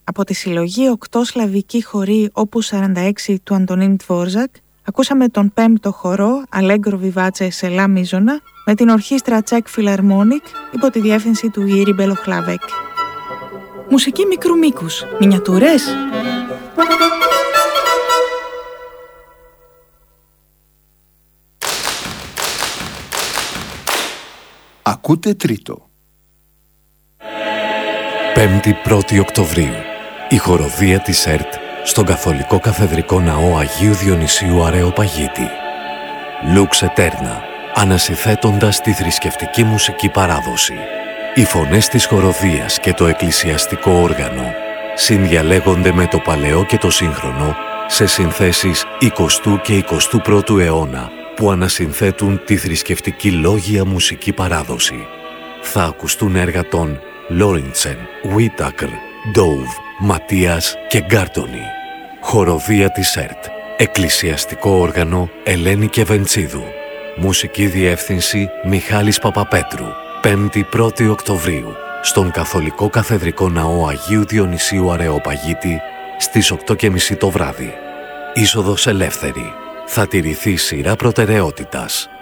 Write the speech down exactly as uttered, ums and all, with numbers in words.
Από τη συλλογή οκτώ σλαβικοί χοροί όπους σαράντα έξι του Αντωνίν Τβόρζακ, ακούσαμε τον πέμπτο χορό Allegro Vivace σε λα μίζωνα με την ορχήστρα Czech Philharmonic υπό τη διεύθυνση του Jiří Belohlavek. Μουσική μικρού μήκους. Μινιατούρες. Ακούτε τρίτο. Πέμπτη πρώτη Οκτωβρίου. Η χοροδία της ΕΡΤ στον Καθολικό Καθεδρικό Ναό Αγίου Διονυσίου Αρεοπαγίτη. Lux Aeterna, ανασυθέτοντας τη θρησκευτική μουσική παράδοση. Οι φωνές της χοροδίας και το εκκλησιαστικό όργανο συνδιαλέγονται με το παλαιό και το σύγχρονο σε συνθέσεις εικοστού και εικοστού πρώτου αιώνα που ανασυνθέτουν τη θρησκευτική λόγια μουσική παράδοση. Θα ακουστούν έργα των Λόριντσεν, Whittaker, Dove, Ματίας και Γκάρτονι. Χοροδία της ΕΡΤ. Εκκλησιαστικό όργανο Ελένη Κεβεντσίδου. Μουσική διεύθυνση Μιχάλης Παπαπέτρου. Πέμπτη πρώτη Οκτωβρίου στον Καθολικό Καθεδρικό Ναό Αγίου Διονυσίου Αρεοπαγίτη στις οκτώ και μισή το βράδυ. Είσοδος ελεύθερη. Θα τηρηθεί σειρά προτεραιότητας.